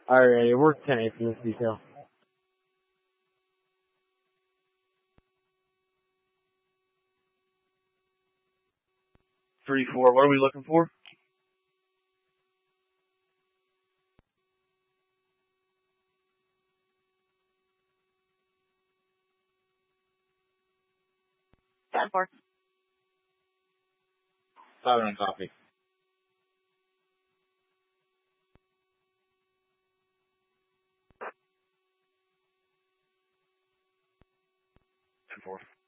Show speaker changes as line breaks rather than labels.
Alright, work 10-8 for this detail.
Three, four. What are we looking for?
That part.
5 on copy.
Two, four.